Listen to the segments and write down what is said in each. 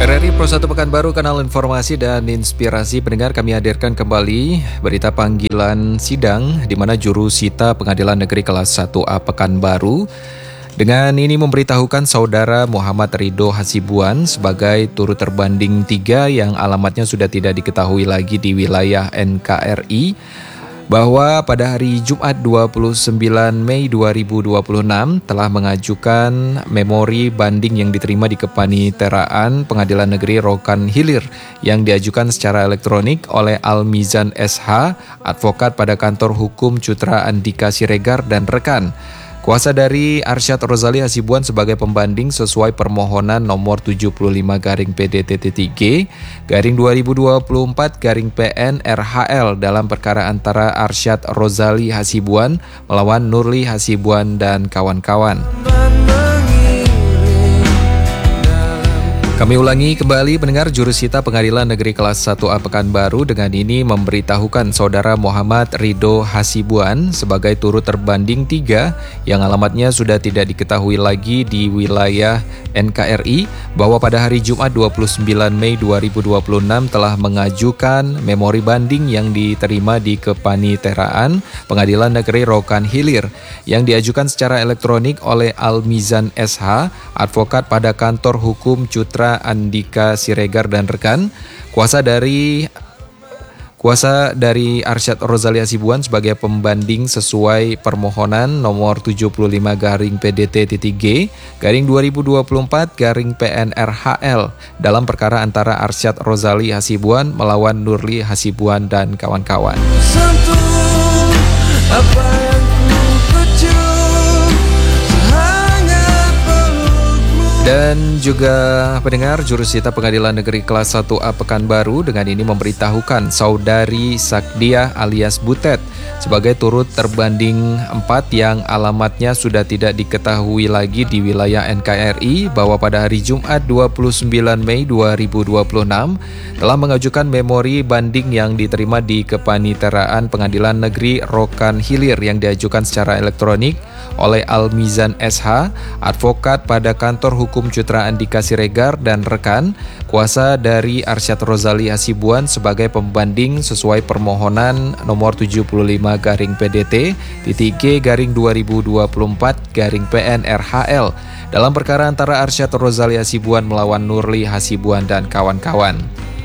RRI Pro 1 Pekanbaru, kanal informasi dan inspirasi. Pendengar, kami hadirkan kembali berita panggilan sidang di mana juru sita Pengadilan Negeri Kelas 1A Pekanbaru dengan ini memberitahukan saudara Muhammad Ridho Hasibuan sebagai turut terbanding 3 yang alamatnya sudah tidak diketahui lagi di wilayah NKRI, bahwa pada hari Jumat 29 Mei 2026 telah mengajukan memori banding yang diterima di Kepaniteraan Pengadilan Negeri Rokan Hilir yang diajukan secara elektronik oleh Almizan SH, advokat pada kantor hukum Cutra Andika Siregar dan rekan. Kuasa dari Arsyad Rozali Hasibuan sebagai pembanding sesuai permohonan nomor 75/PDT-G/2024/PN RHL dalam perkara antara Arsyad Rozali Hasibuan melawan Nurli Hasibuan dan kawan-kawan. Kami ulangi kembali, pendengar, juru sita Pengadilan Negeri Kelas 1A Pekanbaru dengan ini memberitahukan saudara Muhammad Ridho Hasibuan sebagai turut terbanding 3 yang alamatnya sudah tidak diketahui lagi di wilayah NKRI, bahwa pada hari Jumat 29 Mei 2026 telah mengajukan memori banding yang diterima di Kepaniteraan Pengadilan Negeri Rokan Hilir yang diajukan secara elektronik oleh Almizan SH, advokat pada kantor hukum Cutra Andika Siregar dan rekan. Kuasa dari Arsyad Rozali Hasibuan sebagai pembanding sesuai permohonan nomor 75/PDT-G/2024/PN RHL dalam perkara antara Arsyad Rozali Hasibuan melawan Nurli Hasibuan dan kawan-kawan. Dan juga pendengar, juru sita Pengadilan Negeri Kelas 1A Pekanbaru dengan ini memberitahukan saudari Sakdiah alias Butet sebagai turut terbanding 4 yang alamatnya sudah tidak diketahui lagi di wilayah NKRI, bahwa pada hari Jumat 29 Mei 2026 telah mengajukan memori banding yang diterima di Kepaniteraan Pengadilan Negeri Rokan Hilir yang diajukan secara elektronik oleh Almizan SH, advokat pada kantor hukum Cutra Andika Siregar dan rekan. Kuasa dari Arsyad Rozali Hasibuan sebagai pembanding sesuai permohonan nomor 75/PDT-G/2024/PN RHL dalam perkara antara Arsyad Rozali Hasibuan melawan Nurli Hasibuan dan kawan-kawan.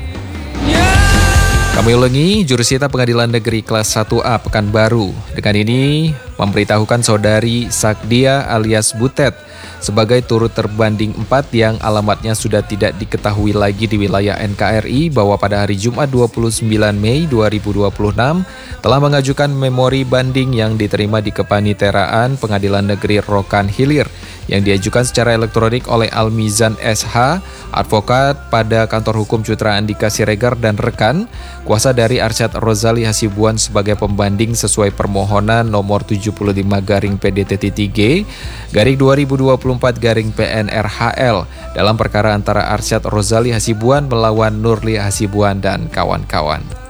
Kami ulangi, juru sita Pengadilan Negeri Kelas 1A Pekanbaru dengan ini memberitahukan saudari Sakdiah alias Butet sebagai turut terbanding 4 yang alamatnya sudah tidak diketahui lagi di wilayah NKRI, bahwa pada hari Jumat 29 Mei 2026 telah mengajukan memori banding yang diterima di Kepaniteraan Pengadilan Negeri Rokan Hilir yang diajukan secara elektronik oleh Almizan SH, advokat pada kantor hukum Cutra Andika Siregar dan rekan. Kuasa dari Arsyad Rozali Hasibuan sebagai pembanding sesuai permohonan nomor 75/PDT-G/2024/PN RHL dalam perkara antara Arsyad Rozali Hasibuan melawan Nurli Hasibuan dan kawan-kawan.